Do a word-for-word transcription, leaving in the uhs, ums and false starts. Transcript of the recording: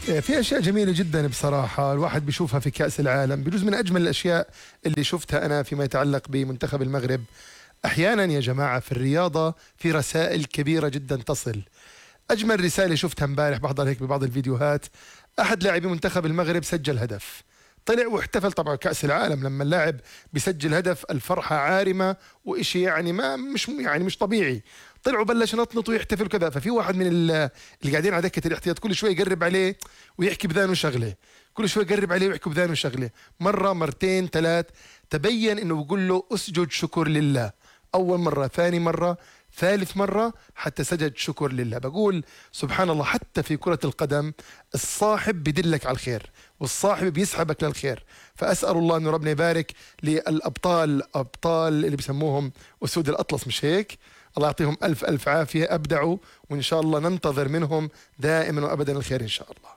في أشياء جميلة جدا بصراحة الواحد بيشوفها في كأس العالم، بجوز من أجمل الأشياء اللي شفتها أنا فيما يتعلق بمنتخب المغرب. أحيانا يا جماعة في الرياضة في رسائل كبيرة جدا تصل. أجمل رسالة شفتها امبارح، بحضر هيك ببعض الفيديوهات، أحد لاعبي منتخب المغرب سجل هدف، طلع واحتفل. طبعا كأس العالم لما اللاعب بيسجل هدف الفرحة عارمة وإشي يعني ما مش يعني مش طبيعي. طلعوا بلش نطنط ويحتفل كذا، ففي واحد من اللي قاعدين على دكة الاحتياط كل شوي يقرب عليه ويحكي بذانه شغلة، كل شوي يقرب عليه ويحكي بذانه شغلة، مرة مرتين ثلاث، تبين انه بيقول له اسجد شكر لله. أول مرة، ثاني مرة، ثالث مرة، حتى سجد شكر لله. بقول سبحان الله، حتى في كرة القدم الصاحب بدلك على الخير والصاحب بيسحبك للخير. فأسأل الله أنه ربنا يبارك للأبطال، أبطال اللي بسموهم أسود الأطلس، مش هيك؟ الله يعطيهم ألف ألف عافية، أبدعوا، وإن شاء الله ننتظر منهم دائما وأبدا الخير إن شاء الله.